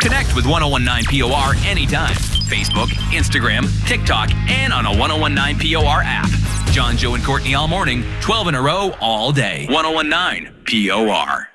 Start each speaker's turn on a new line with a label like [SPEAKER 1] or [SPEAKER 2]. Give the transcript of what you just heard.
[SPEAKER 1] Connect with 1019 POR anytime. Facebook, Instagram, TikTok, and on a 1019 POR app. John, Joe, and Courtney all morning, 12 in a row all day. 1019 POR.